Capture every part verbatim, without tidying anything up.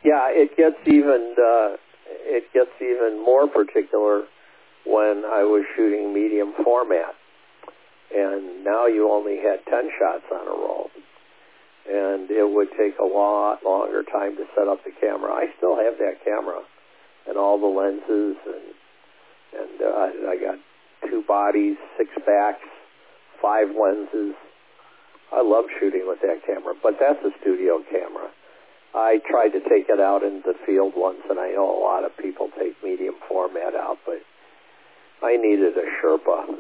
Yeah, it gets even uh, it gets even more particular when I was shooting medium format, and now you only had ten shots on a roll, and it would take a lot longer time to set up the camera. I still have that camera and all the lenses, and and uh, I got two bodies, six backs, five lenses. I love shooting with that camera, but that's a studio camera. I tried to take it out in the field once, and I know a lot of people take medium format out, but I needed a Sherpa.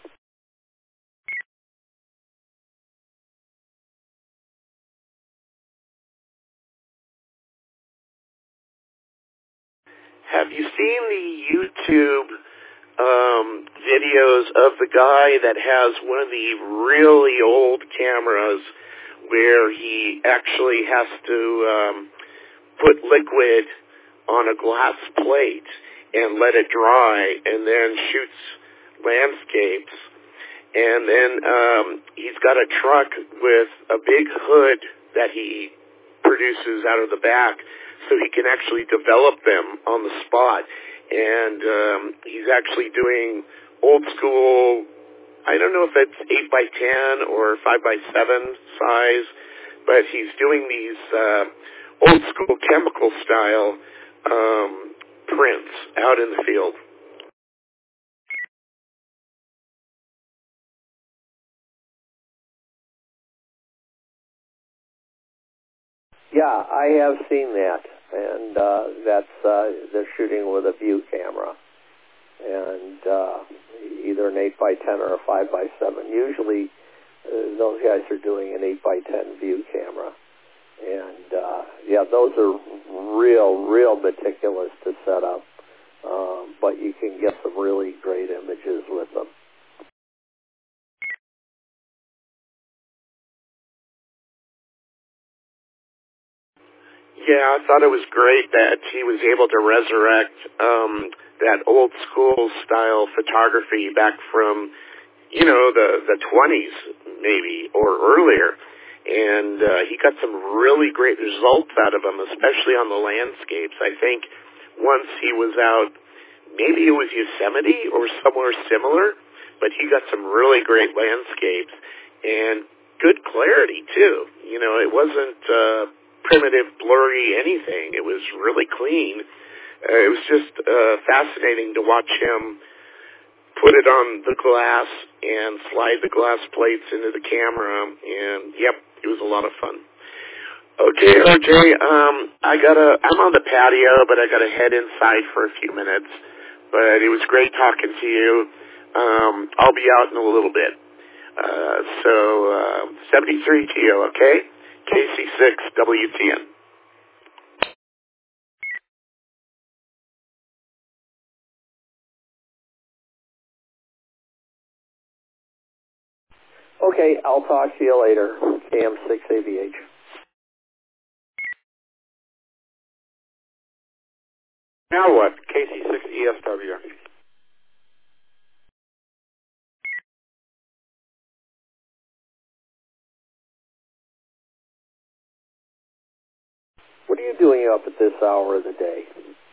Have you seen the YouTube um, videos of the guy that has one of the really old cameras where he actually has to um, put liquid on a glass plate and let it dry and then shoots landscapes? And then um, he's got a truck with a big hood that he produces out of the back so he can actually develop them on the spot. And um, he's actually doing old school, I don't know if it's eight by ten or five by seven size, but he's doing these uh, old school chemical style um, prints out in the field. Yeah, I have seen that, and uh, that's uh, they're shooting with a view camera, and uh, either an eight by ten or a five by seven. Usually, uh, those guys are doing an eight by ten view camera, and uh, yeah, those are real, real meticulous to set up, um, but you can get some really great images with them. Yeah, I thought it was great that he was able to resurrect um, that old school style photography back from, you know, the, the twenties maybe or earlier. And uh, he got some really great results out of them, especially on the landscapes. I think once he was out, maybe it was Yosemite or somewhere similar, but he got some really great landscapes and good clarity too. You know, it wasn't uh, primitive, blurry anything. It was really clean. Uh, it was just uh, fascinating to watch him put it on the glass and slide the glass plates into the camera. And yep, it was a lot of fun. Okay, R J, um, I gotta, I'm on the patio, but I gotta head inside for a few minutes. But it was great talking to you. Um, I'll be out in a little bit. Uh, so, uh, seventy-three T O, okay? K C six W T N. Okay, I'll talk to you later. K M six A V H. Now what? K C six E S W. What are you doing up at this hour of the day?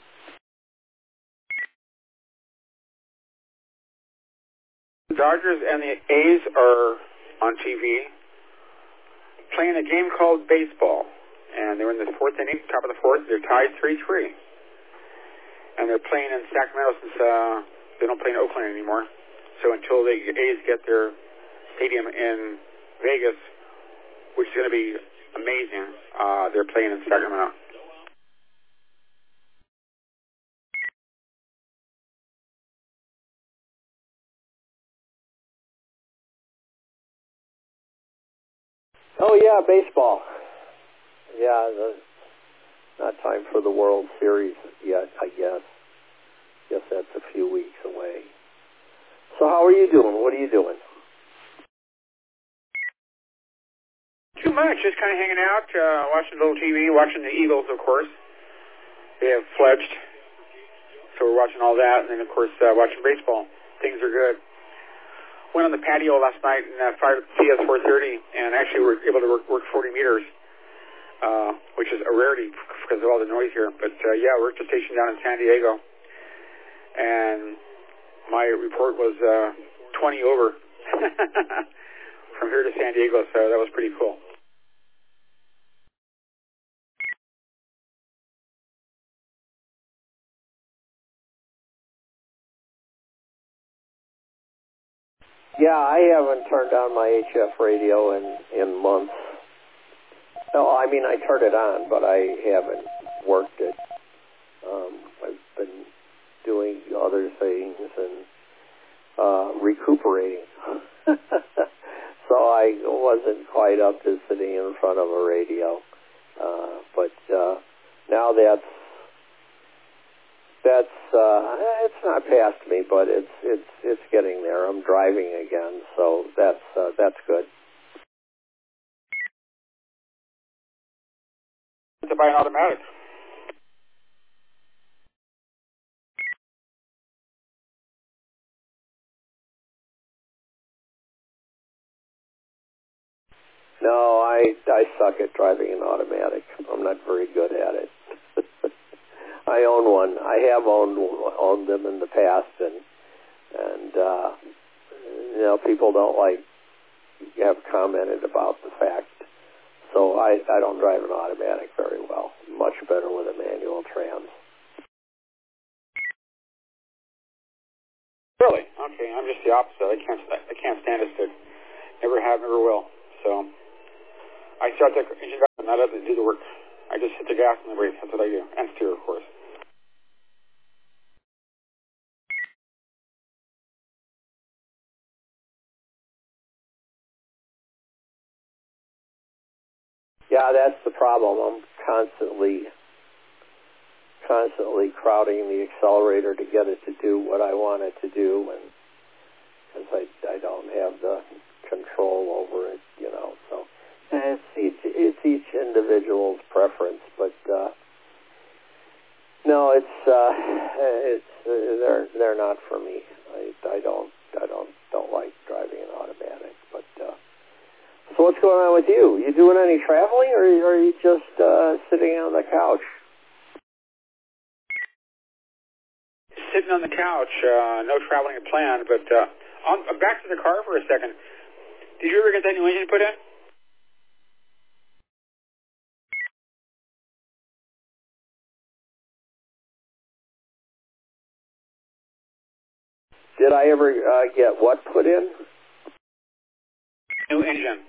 The Dodgers and the A's are on T V playing a game called baseball. And they're in the fourth inning, top of the fourth. They're tied three three. And they're playing in Sacramento since uh, they don't play in Oakland anymore. So until the A's get their stadium in Vegas, which is going to be amazing, uh, they're playing in Sacramento. Oh, yeah, baseball. Yeah, the, not time for the World Series yet, I guess. Guess that's a few weeks away. So how are you doing? What are you doing? Too much. Just kind of hanging out, uh, watching a little T V, watching the Eagles, of course. They have fledged. So we're watching all that. And then, of course, uh, watching baseball. Things are good. Went on the patio last night in uh, T S four thirty, and actually were able to work, work forty meters, uh, which is a rarity because of all the noise here. But, uh, yeah, we're at the station down in San Diego. And my report was uh, twenty over from here to San Diego, so that was pretty cool. Yeah, I haven't turned on my H F radio in, in months. No, I mean, I turned it on, but I haven't worked it. Um, I've been doing other things and uh, recuperating. So I wasn't quite up to sitting in front of a radio. Uh, but uh, now that's That's uh, it's not past me, but it's it's it's getting there. I'm driving again, so that's uh, that's good. To buy an automatic. No, I I suck at driving an automatic. I'm not very good at it. I own one. I have owned owned them in the past, and and uh, you know, people don't like have commented about the fact. So I I don't drive an automatic very well. Much better with a manual trans. Really? Okay, I'm just the opposite. I can't I can't stand it. Stick. Never have, never will. So I start the engine up and not have to do the work. I just hit the gas and the brake. That's what I do, and steer, of course. Yeah, that's the problem. I'm constantly, constantly crowding the accelerator to get it to do what I want it to do, and because I, I don't have the control over it, you know. So it's each, it's each individual's preference, but uh, no, it's uh, it's uh, they're they're not for me. I, I don't I don't don't like driving an automatic, but. Uh, So what's going on with you? You doing any traveling, or are you just uh, sitting on the couch? Sitting on the couch, uh, no traveling planned, but uh, on, uh, back to the car for a second. Did you ever get that new engine put in? Did I ever uh, get what put in? New engine.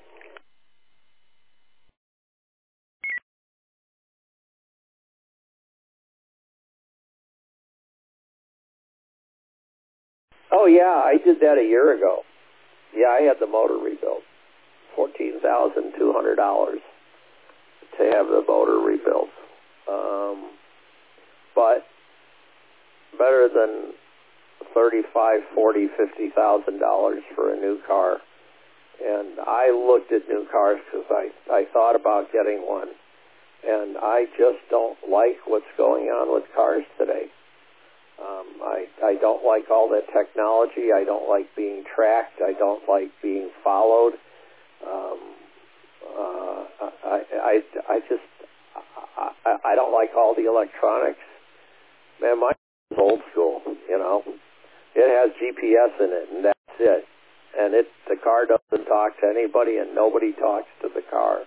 Oh, yeah, I did that a year ago. Yeah, I had the motor rebuilt. fourteen thousand two hundred dollars to have the motor rebuilt. Um, but better than thirty-five, forty, fifty thousand dollars for a new car. And I looked at new cars because I, I thought about getting one. And I just don't like what's going on with cars today. Um, I, I don't like all that technology. I don't like being tracked. I don't like being followed. Um, uh, I, I, I just, I, I don't like all the electronics. Man, mine is old school, you know. It has G P S in it, and that's it. And it, the car doesn't talk to anybody, and nobody talks to the car.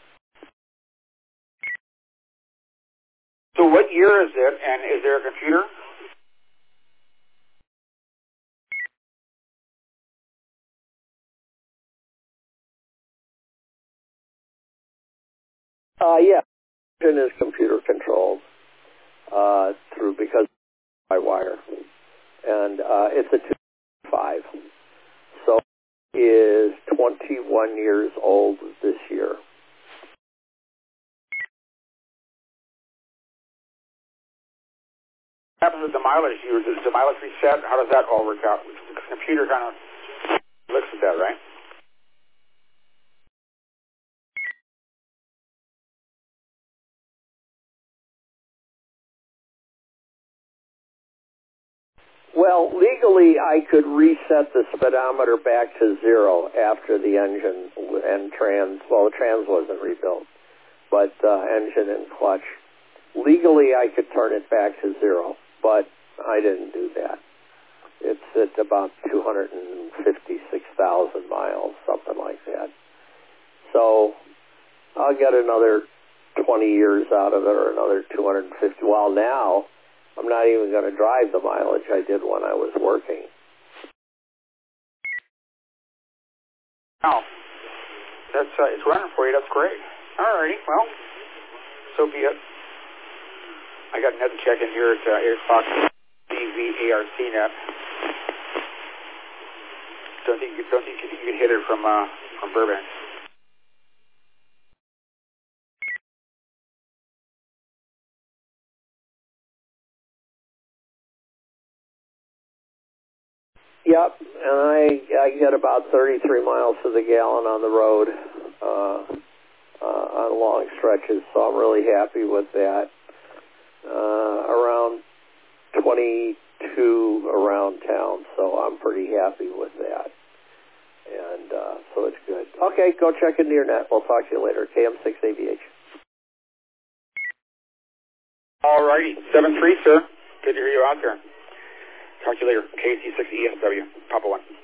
So what year is it, and is there a computer? Uh, yeah, it is computer controlled uh, through because by wire, and uh, it's a two five. So it is twenty-one years old this year. What happens with the mileage? Is the mileage reset? How does that all work out? The computer kind of looks at that, right? Well, legally, I could reset the speedometer back to zero after the engine and trans. Well, the trans wasn't rebuilt, but uh, engine and clutch. legally I could turn it back to zero, but I didn't do that. It's at about two hundred fifty-six thousand miles, something like that. So I'll get another twenty years out of it, or another two hundred fifty. Well, now I'm not even going to drive the mileage I did when I was working. Wow. That's, uh, it's running for you. That's great. All righty. Well, so be it. I got another check in here at uh, eight o'clock. D V A R C net. Don't think you don't think you can hit it from uh, from Burbank. Yep, and I I get about thirty-three miles to the gallon on the road uh, uh, on long stretches, so I'm really happy with that. Uh, around twenty-two around town, so I'm pretty happy with that. And uh, so it's good. Okay, go check into your net. We'll talk to you later. K M six A V H. All righty. seven three, sir. Good to hear you out there. Talk to you later. K C six E S W. Papa one.